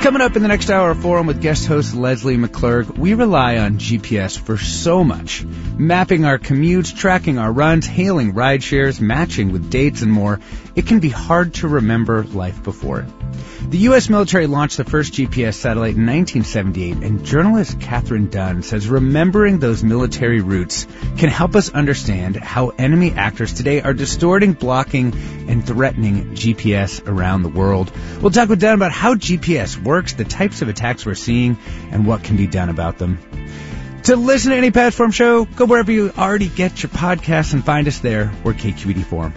Coming up in the next hour of Forum with guest host Leslie McClurg, we rely on GPS for so much. Mapping our commutes, tracking our runs, hailing ride shares, matching with dates, and more. It can be hard to remember life before it. The U.S. military launched the first GPS satellite in 1978, and journalist Catherine Dunn says remembering those military routes can help us understand how enemy actors today are distorting, blocking, and threatening GPS around the world. We'll talk with Dunn about how GPS works, the types of attacks we're seeing, and what can be done about them. To listen to any past Forum show, go wherever you already get your podcasts and find us there. We're KQED Forum.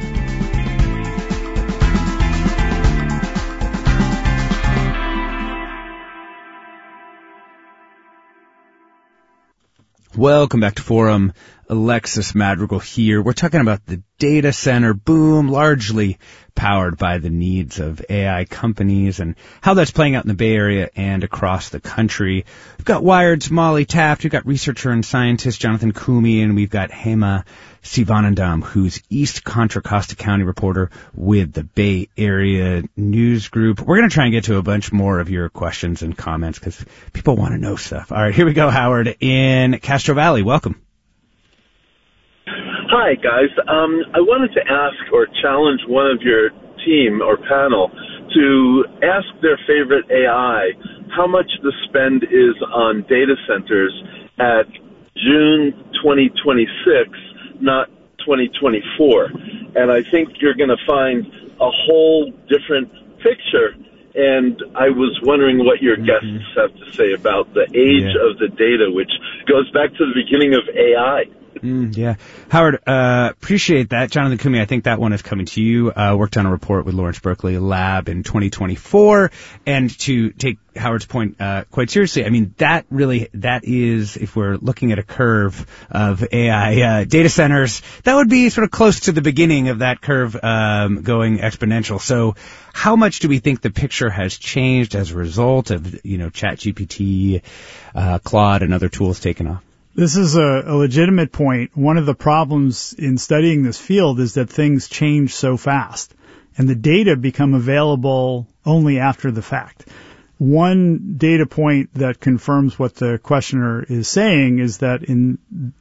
Welcome back to Forum. Alexis Madrigal here. We're talking about the data center boom, largely powered by the needs of AI companies and how that's playing out in the Bay Area and across the country. We've got Wired's Molly Taft, we've got researcher and scientist Jonathan Kumi, and we've got Hema Sivanandam, who's East Contra Costa County reporter with the Bay Area News Group. We're going to try and get to a bunch more of your questions and comments because people want to know stuff. All right, here we go, Howard in Castro Valley. Welcome. Hi, guys. I wanted to ask or challenge one of your team or panel to ask their favorite AI how much the spend is on data centers at June 2026, not 2024. And I think you're going to find a whole different picture. And I was wondering what your guests have to say about the age of the data, which goes back to the beginning of AI. Yeah. Howard, appreciate that. Jonathan Kumi, I think that one is coming to you. Worked on a report with Lawrence Berkeley Lab in 2024. And to take Howard's point quite seriously, I mean, that is, if we're looking at a curve of AI data centers, that would be sort of close to the beginning of that curve going exponential. So how much do we think the picture has changed as a result of, ChatGPT, Claude, and other tools taking off? This is a legitimate point. One of the problems in studying this field is that things change so fast, and the data become available only after the fact. One data point that confirms what the questioner is saying is that in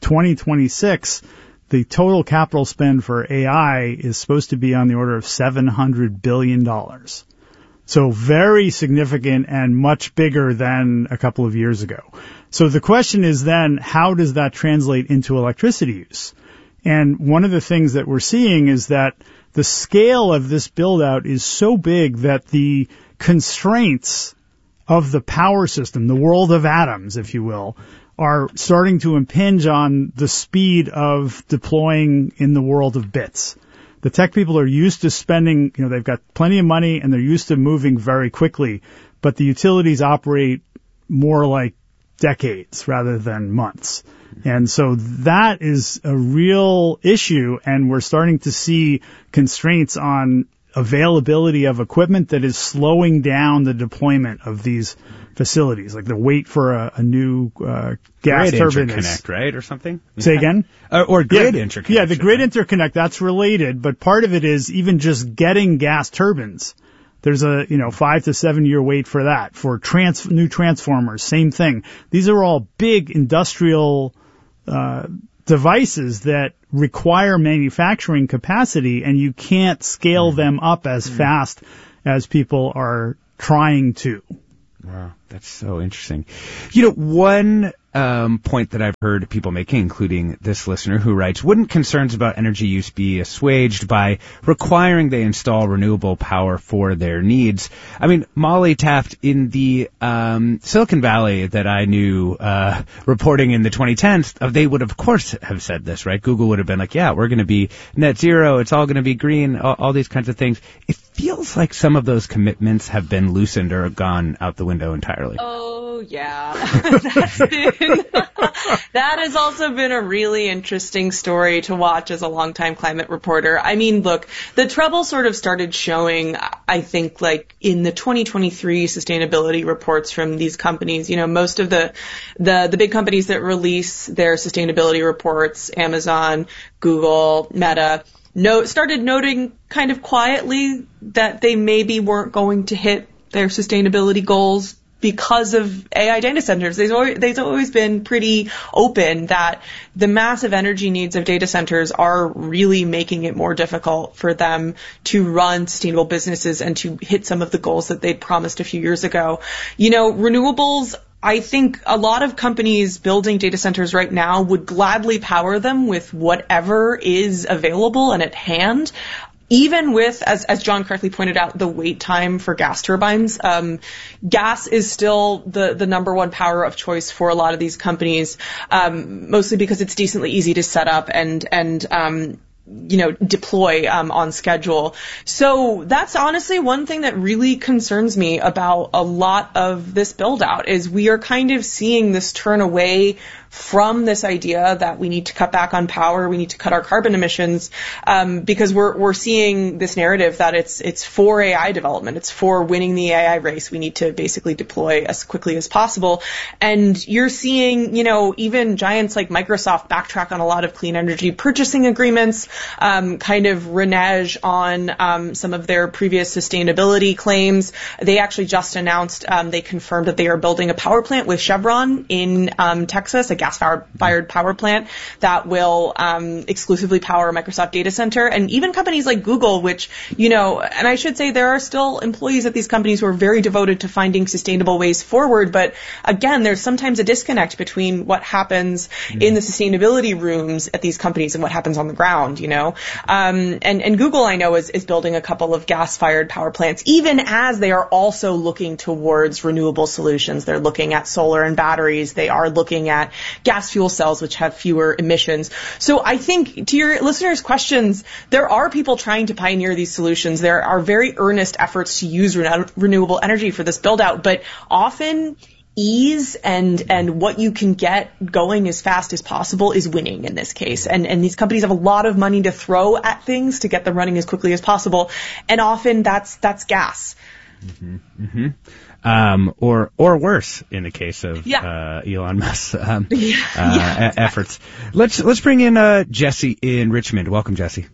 2026, the total capital spend for AI is supposed to be on the order of $700 billion. So very significant and much bigger than a couple of years ago. So the question is then, how does that translate into electricity use? And one of the things that we're seeing is that the scale of this build-out is so big that the constraints of the power system, the world of atoms, if you will, are starting to impinge on the speed of deploying in the world of bits. The tech people are used to spending, they've got plenty of money and they're used to moving very quickly, but the utilities operate more like decades rather than months. And so that is a real issue, and we're starting to see constraints on availability of equipment that is slowing down the deployment of these facilities, like the wait for a new gas grid turbine interconnect, right, or something? Say again? Or grid interconnect. Yeah, the grid interconnect, that's related, but part of it is even just getting gas turbines. There's a 5 to 7 year wait for that. For new transformers, same thing. These are all big industrial devices that require manufacturing capacity, and you can't scale them up as fast as people are trying to. Wow, that's so interesting. One point that I've heard people making, including this listener who writes, wouldn't concerns about energy use be assuaged by requiring they install renewable power for their needs? I mean, Molly Taft, in the Silicon Valley that I knew reporting in the 2010s, they would, of course, have said this, right? Google would have been like, yeah, we're going to be net zero, it's all going to be green, all these kinds of things. It feels like some of those commitments have been loosened or gone out the window entirely. Oh, yeah. That has also been a really interesting story to watch as a longtime climate reporter. I mean, look, the trouble sort of started showing, I think, like in the 2023 sustainability reports from these companies. Most of the big companies that release their sustainability reports, Amazon, Google, Meta, started noting kind of quietly that they maybe weren't going to hit their sustainability goals because of AI data centers. They've always been pretty open that the massive energy needs of data centers are really making it more difficult for them to run sustainable businesses and to hit some of the goals that they'd promised a few years ago. Renewables, I think a lot of companies building data centers right now would gladly power them with whatever is available and at hand. Even with, as John correctly pointed out, the wait time for gas turbines, gas is still the number one power of choice for a lot of these companies, mostly because it's decently easy to set up and deploy on schedule. So that's honestly one thing that really concerns me about a lot of this build out is we are kind of seeing this turn away from this idea that we need to cut back on power, we need to cut our carbon emissions, because we're seeing this narrative that it's for AI development, it's for winning the AI race. We need to basically deploy as quickly as possible. And you're seeing, even giants like Microsoft backtrack on a lot of clean energy purchasing agreements, kind of renege on some of their previous sustainability claims. They actually just announced, they confirmed that they are building a power plant with Chevron in Texas, a gas-fired power plant that will exclusively power a Microsoft data center. And even companies like Google, which, and I should say there are still employees at these companies who are very devoted to finding sustainable ways forward. But again, there's sometimes a disconnect between what happens in the sustainability rooms at these companies and what happens on the ground, And Google, I know, is building a couple of gas-fired power plants, even as they are also looking towards renewable solutions. They're looking at solar and batteries. They are looking at gas fuel cells, which have fewer emissions. So I think to your listeners' questions, there are people trying to pioneer these solutions. There are very earnest efforts to use renewable energy for this build out, but often ease and what you can get going as fast as possible is winning in this case. And these companies have a lot of money to throw at things to get them running as quickly as possible. And often that's gas. Mm-hmm. Mm-hmm. Or worse in the case of Elon Musk's efforts. Let's bring in Jesse in Richmond. Welcome, Jesse.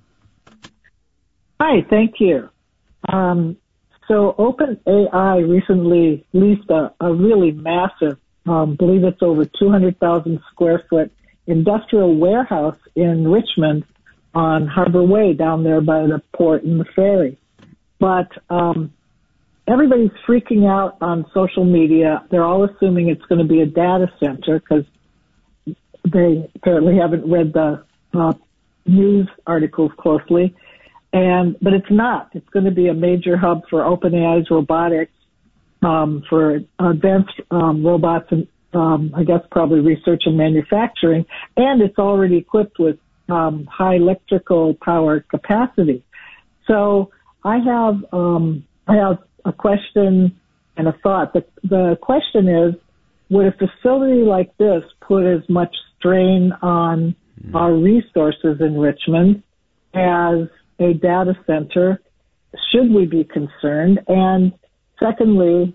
Hi, thank you. So OpenAI recently leased a really massive, believe it's over 200,000 square foot industrial warehouse in Richmond on Harbor Way down there by the port and the ferry. But everybody's freaking out on social media. They're all assuming it's going to be a data center because they apparently haven't read the news articles closely. But it's not. It's going to be a major hub for OpenAI's robotics, for advanced robots and I guess probably research and manufacturing. And it's already equipped with high electrical power capacity. So I have a question and a thought. The question is, would a facility like this put as much strain on our resources in Richmond as a data center? Should we be concerned? And secondly,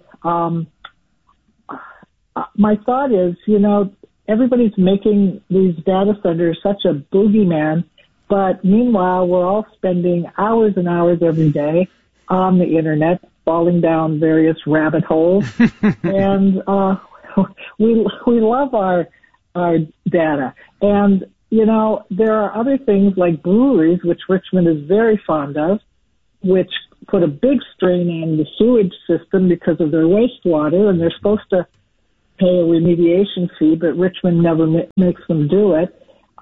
my thought is, everybody's making these data centers such a boogeyman, but meanwhile, we're all spending hours and hours every day on the internet, falling down various rabbit holes, and we love our data. And there are other things like breweries, which Richmond is very fond of, which put a big strain on the sewage system because of their wastewater, and they're supposed to pay a remediation fee, but Richmond never makes them do it.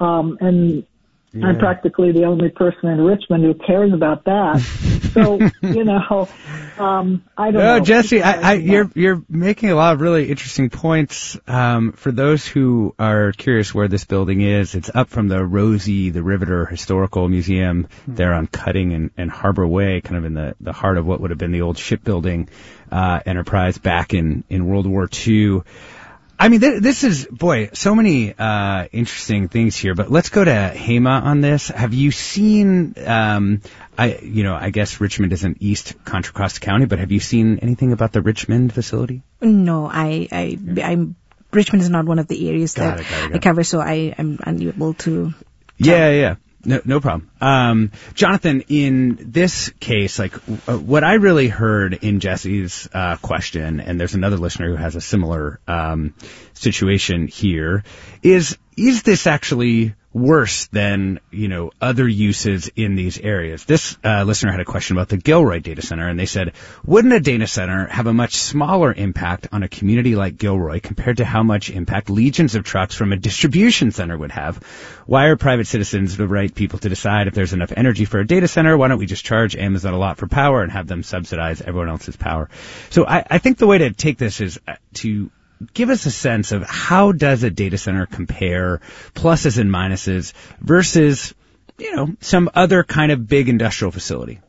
I'm practically the only person in Richmond who cares about that. So, I don't know. Jesse, you're making a lot of really interesting points. For those who are curious where this building is, it's up from the Riveter Historical Museum there on Cutting and Harbor Way, kind of in the heart of what would have been the old shipbuilding enterprise back in World War II. I mean, this is, so many interesting things here, but let's go to Hema on this. Have you seen, I guess Richmond isn't East Contra Costa County, but have you seen anything about the Richmond facility? No, I'm Richmond is not one of the areas that I cover, so I'm unable to. Yeah. No problem. Jonathan, in this case, what I really heard in Jesse's question, and there's another listener who has a similar situation here, is this actually worse than, other uses in these areas? This listener had a question about the Gilroy data center, and they said, wouldn't a data center have a much smaller impact on a community like Gilroy compared to how much impact legions of trucks from a distribution center would have? Why are private citizens the right people to decide if there's enough energy for a data center? Why don't we just charge Amazon a lot for power and have them subsidize everyone else's power? So I think the way to take this is to give us a sense of how does a data center compare, pluses and minuses, versus, some other kind of big industrial facility.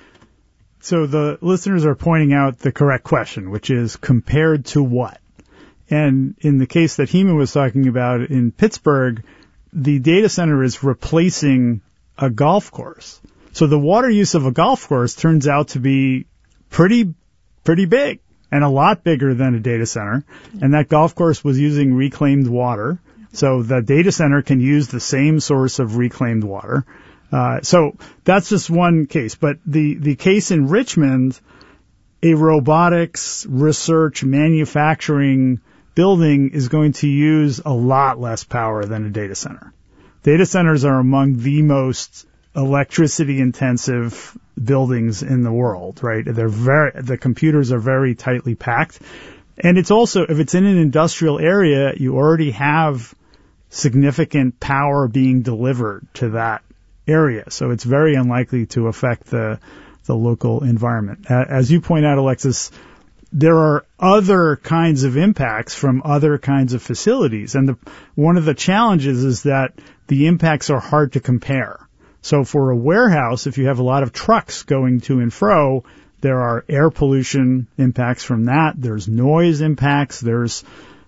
So the listeners are pointing out the correct question, which is compared to what? And in the case that Hema was talking about in Pittsburgh, the data center is replacing a golf course. So the water use of a golf course turns out to be pretty big. And a lot bigger than a data center. And that golf course was using reclaimed water. So the data center can use the same source of reclaimed water. So that's just one case. But the case in Richmond, a robotics, research, manufacturing building is going to use a lot less power than a data center. Data centers are among the most electricity intensive buildings in the world, right? The computers are very tightly packed. And it's also, if it's in an industrial area, you already have significant power being delivered to that area. So it's very unlikely to affect the local environment. As you point out, Alexis, there are other kinds of impacts from other kinds of facilities. And one of the challenges is that the impacts are hard to compare. So for a warehouse, if you have a lot of trucks going to and fro, there are air pollution impacts from that. There's noise impacts. There's,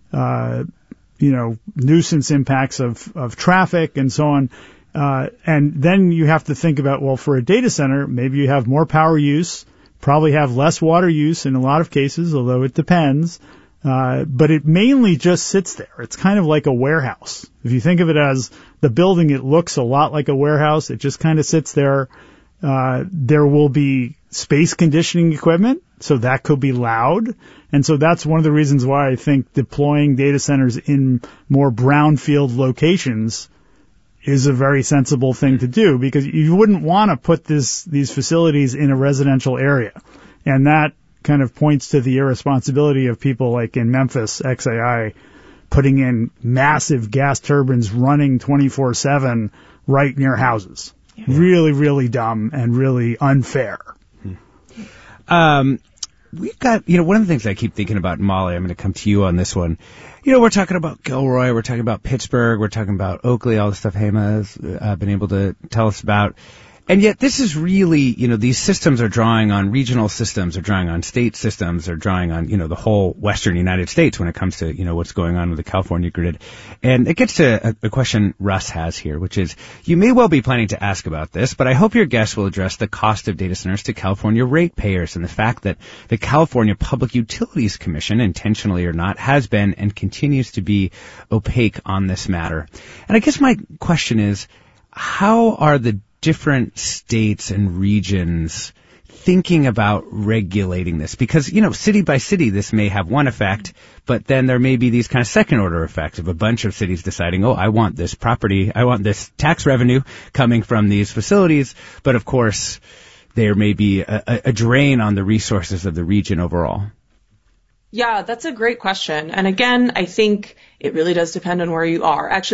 nuisance impacts of traffic and so on. And then you have to think about, well, for a data center, maybe you have more power use, probably have less water use in a lot of cases, although it depends. But it mainly just sits there. It's kind of like a warehouse. If you think of it as the building, it looks a lot like a warehouse. It just kind of sits there. There will be space conditioning equipment, so that could be loud. And so that's one of the reasons why I think deploying data centers in more brownfield locations is a very sensible thing to do, because you wouldn't want to put these facilities in a residential area. And that kind of points to the irresponsibility of people like in Memphis, XAI, putting in massive gas turbines running 24/7 right near houses. Yeah. Really, really dumb and really unfair. We've got, one of the things I keep thinking about, Molly, I'm going to come to you on this one. We're talking about Gilroy, we're talking about Pittsburgh, we're talking about Oakley, all the stuff Hema has been able to tell us about. And yet this is really, these systems are drawing on regional systems, are drawing on state systems, are drawing on, the whole western United States when it comes to, what's going on with the California grid. And it gets to a question Russ has here, which is, you may well be planning to ask about this, but I hope your guest will address the cost of data centers to California ratepayers and the fact that the California Public Utilities Commission, intentionally or not, has been and continues to be opaque on this matter. And I guess my question is, how are the different states and regions thinking about regulating this? Because, city by city, this may have one effect, but then there may be these kind of second order effects of a bunch of cities deciding, oh, I want this property, I want this tax revenue coming from these facilities. But of course, there may be a drain on the resources of the region overall. Yeah, that's a great question. And again, I think it really does depend on where you are. Actually,